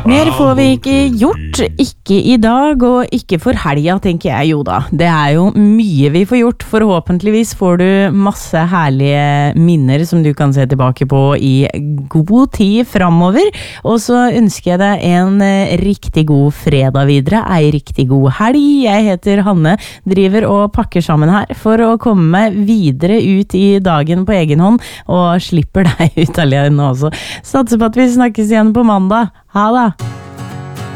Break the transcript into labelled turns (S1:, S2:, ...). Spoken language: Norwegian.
S1: Mer får vi ikke gjort, ikke I dag og ikke for helga, tenker jeg jo da. Det jo mye vi får gjort, forhåpentligvis får du masse herlige minner som du kan se tilbake på I god tid fremover. Og så ønsker jeg deg en riktig god fredag videre, en riktig god helg. Jeg heter Hanne, driver og pakker sammen her for å komme meg videre ut I dagen på egen hånd, og slipper deg ut alene også. Satser på at vi snakkes igjen på mandag. Ha det!